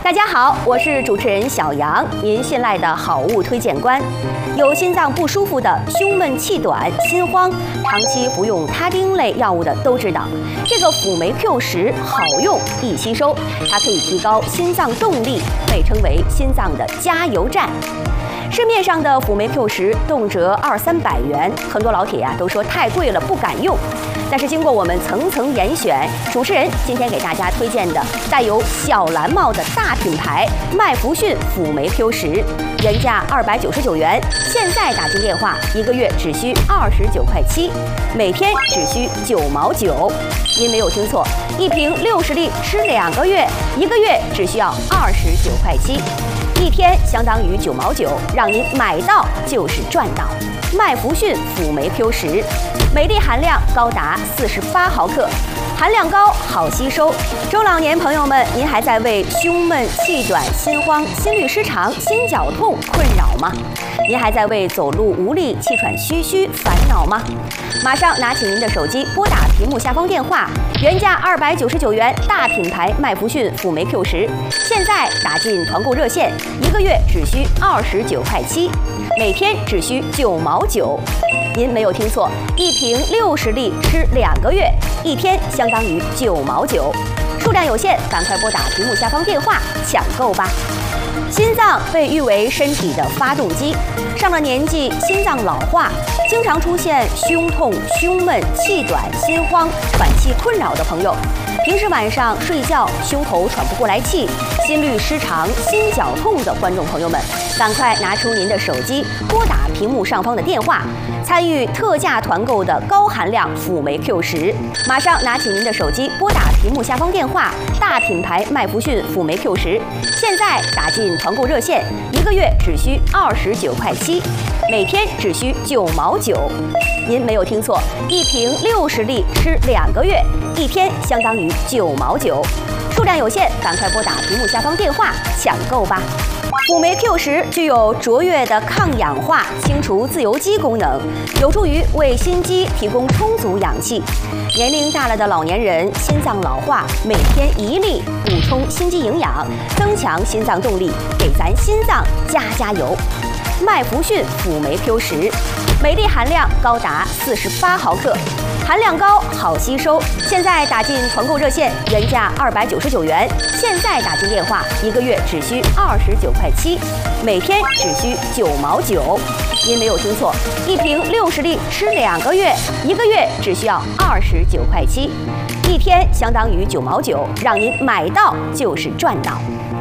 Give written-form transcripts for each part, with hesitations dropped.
大家好，我是主持人小杨，您信赖的好物推荐官。有心脏不舒服的、胸闷气短、心慌，长期服用他汀类药物的都知道，这个辅酶 Q10好用易吸收，它可以提高心脏动力，被称为心脏的加油站。市面上的辅酶 Q10动辄200-300元，很多老铁都说太贵了，不敢用。但是经过我们层层严选，主持人今天给大家推荐的带有小蓝帽的大品牌麦弗逊辅酶 Q10，原价299元，现在打进电话1个月只需29块7，每天只需9毛9。您没有听错，一瓶60粒吃2个月，1个月只需要29块7。一天相当于9毛9，让您买到就是赚到。麦弗逊辅酶 Q10，镁粒含量高达48毫克，含量高，好吸收。中老年朋友们，您还在为胸闷、气短、心慌、心律失常、心绞痛困扰吗？您还在为走路无力、气喘吁吁烦恼吗？马上拿起您的手机，拨打屏幕下方电话，原价299元，大品牌麦弗逊辅酶 Q10，现在打进团购热线，1个月只需29块7，每天只需9毛9。您没有听错，一瓶60粒吃2个月，一天相当于9毛9。数量有限，赶快拨打屏幕下方电话抢购吧。心脏被誉为身体的发动机，上了年纪，心脏老化，经常出现胸痛、胸闷、气短、心慌、喘气困扰的朋友，平时晚上睡觉胸口喘不过来气、心律失常、心绞痛的观众朋友们，赶快拿出您的手机，拨打屏幕上方的电话，参与特价团购的高含量辅酶 Q10。马上拿起您的手机，拨打屏幕下方电话，大品牌麦弗逊辅酶 Q10，现在打进团购热线，1个月只需29块7，每天只需9毛9。您没有听错，一瓶60粒吃2个月，一天相当于9毛9。数量有限，赶快拨打屏幕下方电话抢购吧。辅酶 Q10具有卓越的抗氧化、清除自由基功能，有助于为心肌提供充足氧气。年龄大了的老年人，心脏老化，每天1粒，补充心肌营养，增强心脏动力，给咱心脏加油。麦弗逊辅酶 Q10，镁粒含量高达48毫克，含量高，好吸收。现在打进团购热线，原价299元，现在打进电话，1个月只需29块7，每天只需9毛9。您没有听错，一瓶60粒吃2个月，1个月只需要29块7，一天相当于9毛9，让您买到就是赚到。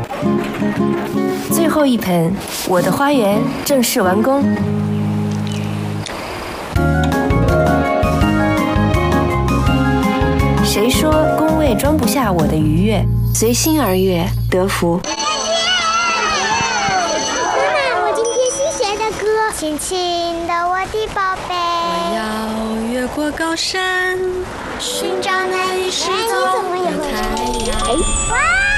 最后一盆，我的花园正式完工。谁说工位装不下我的愉悦？随心而悦，得福。 妈妈，我今天新学的歌，亲亲的我的宝贝。 我要越过高山， 寻找那一世总有太阳。哇！